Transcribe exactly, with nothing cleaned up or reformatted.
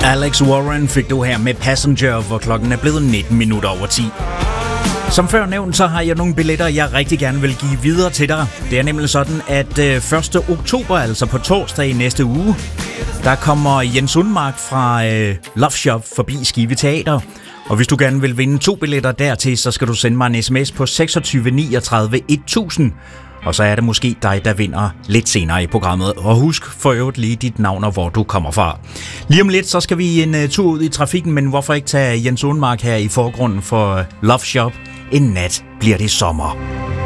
Alex Warren fik du her med Passenger, hvor klokken er blevet nitten minutter over ti. Som før nævnt, så har jeg nogle billetter, jeg rigtig gerne vil give videre til dig. Det er nemlig sådan, at første oktober, altså på torsdag i næste uge, der kommer Jens Undmark fra øh, Love Shop forbi Skive Teater. Og hvis du gerne vil vinde to billetter dertil, så skal du sende mig en sms på seksogtyve niogtredive tusind. Og så er det måske dig, der vinder lidt senere i programmet. Og husk for øvrigt lige dit navn og hvor du kommer fra. Lige om lidt, så skal vi en uh, tur ud i trafikken, men hvorfor ikke tage Jens Undmark her i forgrunden for uh, Love Shop? En nat bliver det sommer.